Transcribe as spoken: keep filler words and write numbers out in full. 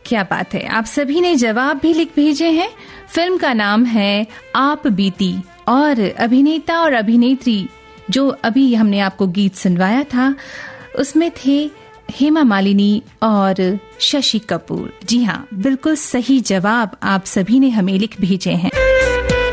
क्या बात है, आप सभी ने जवाब भी लिख भेजे हैं। फिल्म का नाम है आप बीती और अभिनेता और अभिनेत्री जो अभी हमने आपको गीत सुनवाया था उसमें थे हेमा मालिनी और शशि कपूर। जी हाँ, बिल्कुल सही जवाब आप सभी ने हमें लिख भेजे हैं।